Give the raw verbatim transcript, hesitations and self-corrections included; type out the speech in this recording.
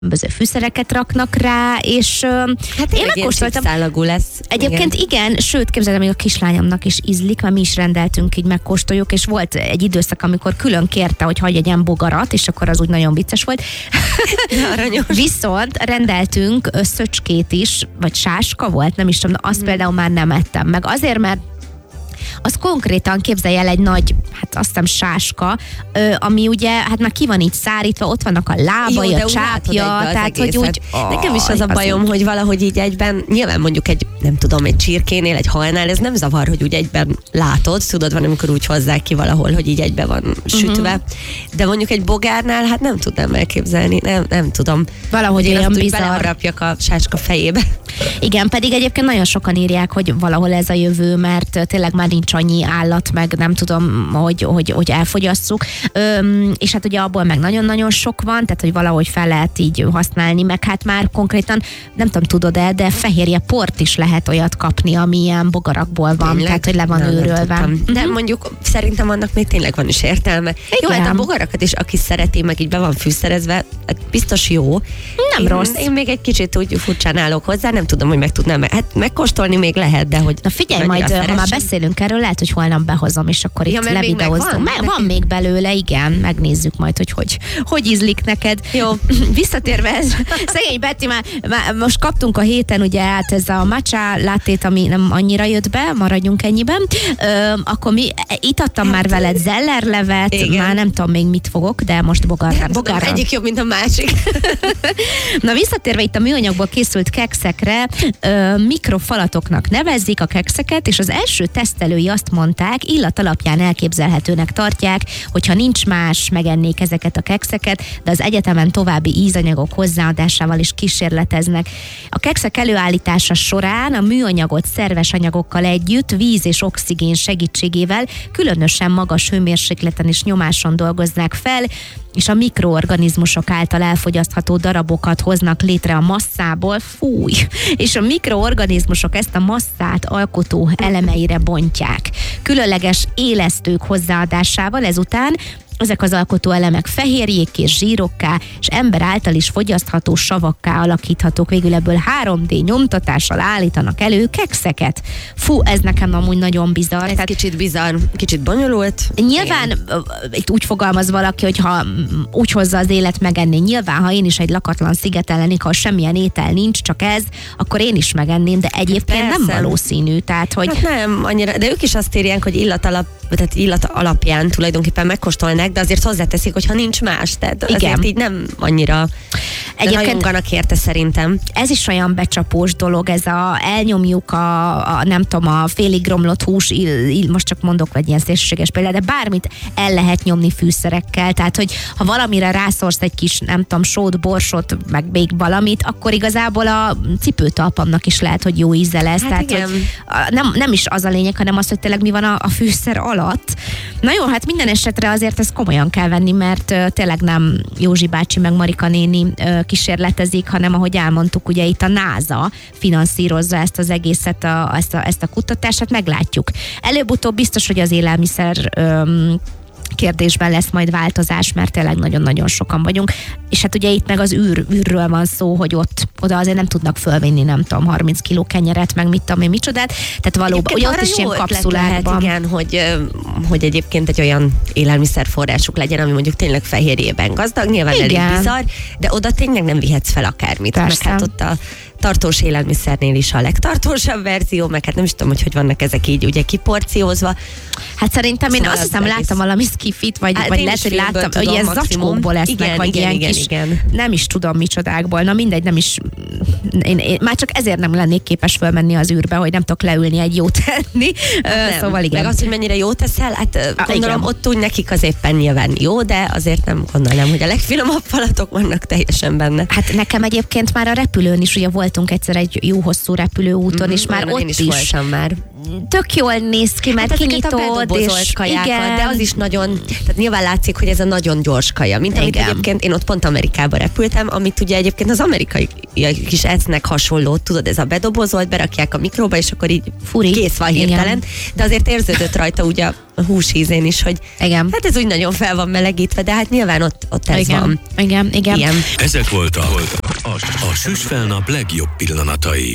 különböző fűszereket raknak rá, és hát én megkóstoltam. Szálagú lesz. Egyébként igen, igen sőt, képzeld, még a kislányomnak is ízlik, mert mi is rendeltünk, így megkóstoljuk, és volt egy időszak, amikor külön kérte, hogy hagyj egyen bogarat, és akkor az úgy nagyon vicces volt. Viszont rendeltünk szöcskét is, vagy sáska volt, nem is tudom, azt hmm. például már nem ettem meg. Azért, mert az konkrétan, képzelj el, egy nagy, hát azt hiszem sáska, ö, ami ugye, hát már ki van így szárítva, ott vannak a lábai, jó, a csápja, tehát hogy úgy... Oh, nekem is az a bajom, az hogy valahogy így egyben, nyilván mondjuk egy, nem tudom, egy csirkénél, egy halnál, ez nem zavar, hogy úgy egyben látod, tudod, van, amikor úgy hozzák ki valahol, hogy így egybe van sütve, uh-huh. de mondjuk egy bogárnál, hát nem tudnám elképzelni, nem, nem tudom. Valahogy hogy olyan bizarr. Beleharapjak a sáska fejébe. Igen, pedig egyébként nagyon sokan írják, hogy valahol ez a jövő, mert tényleg már nincs annyi állat, meg nem tudom, hogy, hogy, hogy elfogyasszuk. Öm, és hát ugye abból meg nagyon-nagyon sok van, tehát hogy valahogy fel lehet így használni, meg hát már konkrétan, nem tudom, tudod-e, de fehérje port is lehet olyat kapni, ami ilyen bogarakból van, tényleg? Tehát hogy le van nem, őrölve. Nem de uh-huh. mondjuk szerintem annak még tényleg van is értelme. Igen. Jó, hát a bogarakat is, aki szereti, meg így be van fűszerezve, biztos jó. Nem én, rossz. Én még egy kicsit úgy furcsán állok hozzá, nem tudom, hogy meg tudnám, hát megkóstolni még lehet, de hogy... Na figyelj, majd szeressem. Ha már beszélünk erről, lehet, hogy holnap behozom, és akkor itt ja, levideózunk. Van, meg, van még belőle, igen, megnézzük majd, hogy hogy, hogy ízlik neked. Jó. Visszatérve, ez, szegény Betty, már, már most kaptunk a héten ugye át ez a matcha lattét, ami nem annyira jött be, maradjunk ennyiben. Ö, akkor mi, itt adtam már veled zellerlevet, igen. Már nem tudom még mit fogok, de most bogárra. bogárra. Egyik jobb, mint a másik. Na visszatérve itt a műanyagból készült kekszekre, ö, mikrofalatoknak nevezzik a kekszeket, és az első tesztelői azt mondták, illat alapján elképzelhetőnek tartják, hogyha nincs más, megennék ezeket a kekszeket, de az egyetemen további ízanyagok hozzáadásával is kísérleteznek. A kekszek előállítása során a műanyagot szerves anyagokkal együtt, víz és oxigén segítségével különösen magas hőmérsékleten és nyomáson dolgozzák fel, és a mikroorganizmusok által elfogyasztható darabokat hoznak létre a masszából, fúj, és a mikroorganizmusok ezt a masszát alkotó elemeire bontják. Különleges élesztők hozzáadásával ezután ezek az alkotó elemek fehérjékké, zsírokká és ember által is fogyasztható savakká alakíthatók. Végül ebből három dé nyomtatással állítanak elő kekszeket. Fú, ez nekem amúgy nagyon bizarr. Ez Tehát kicsit bizarr, kicsit bonyolult. Nyilván igen. Itt úgy fogalmaz valaki, hogy ha úgy hozza az élet megenni, nyilván, ha én is egy lakatlan szigeten lennék, ha semmilyen étel nincs, csak ez, akkor én is megenném, de egyébként persze. Nem valószínű. Tehát, hogy... Hát nem annyira, de ők is azt írják, hogy illat, alap, tehát illat alapján tulajdonképpen megkóstolnak, de azért hozzáteszik, hogyha nincs más, tehát igen. Azért így nem annyira rajonganak érte szerintem. Ez is olyan becsapós dolog, ez a elnyomjuk a, a nem tudom, a félig romlott hús, ill, ill, most csak mondok egy ilyen szélsőséges példát, de bármit el lehet nyomni fűszerekkel, tehát hogy ha valamire rászorsz egy kis, nem tudom, sót, borsot, meg még valamit, akkor igazából a cipőtalpamnak is lehet, hogy jó íze lesz. Hát tehát, igen. hogy nem, nem is az a lényeg, hanem az, hogy tényleg mi van a, a fűszer alatt. Na jó, hát minden esetre azért ez komolyan kell venni, mert uh, tényleg nem Józsi bácsi meg Marika néni uh, kísérletezik, hanem ahogy elmondtuk, ugye itt a NASA finanszírozza ezt az egészet, a, ezt, a, ezt a kutatást, hát meglátjuk. Előbb-utóbb biztos, hogy az élelmiszer um, kérdésben lesz majd változás, mert tényleg nagyon-nagyon sokan vagyunk. És hát ugye itt meg az űr, űrről van szó, hogy ott oda azért nem tudnak fölvinni, nem tudom, harminc kiló kenyeret, meg mit tudom én, micsodát. Tehát valóban, ugye ott is ilyen kapszulákban. Lehet, igen, hogy, hogy egyébként egy olyan élelmiszerforrásuk legyen, ami mondjuk tényleg fehérjében gazdag, nyilván igen. Elég bizarr, de oda tényleg nem vihetsz fel akármit. Persze. Meg hát ott a tartós élelmiszernél is a legtartósabb verzió, meg hát nem is tudom, hogy hogy vannak ezek így ugye kiporciózva. Hát szerintem én szóval azt hiszem, láttam valami skifit, vagy, hát vagy lehet, hogy láttam, hogy ilyen zacskókból lesznek, igen, vagy igen, ilyen igen, kis, igen. Nem is tudom micsodákból, na mindegy, nem is, én, én már csak ezért nem lennék képes fölmenni az űrbe, hogy nem tudok leülni egy jót enni. Hát szóval igen. Meg az, hogy mennyire jót teszel, hát a, gondolom igen. Ott úgy nekik az éppen nyilván jó, de azért nem gondolom, hogy a legfinomabb falatok vannak teljesen benne. Hát nekem egyébként már a repülőn is ugye volt voltunk egyszer egy jó hosszú repülőúton, mm, és már ott is, is voltam már. Tök jól néz ki, mert hát kinyitod, és kajákat, igen. de az is nagyon, tehát nyilván látszik, hogy ez a nagyon gyors kaja, mint amit igen. egyébként én ott pont Amerikába repültem, amit ugye egyébként az amerikai kis ecnek hasonló, tudod, ez a bedobozolt, berakják a mikróba, és akkor így Furi. kész van hirtelen, igen. de azért érződött rajta ugye a húsízén is, hogy igen. hát ez úgy nagyon fel van melegítve, de hát nyilván ott, ott ez igen. van. Igen, igen. Ilyen. Ezek voltak a, a, a Süsfelnap legjobb pillanatai.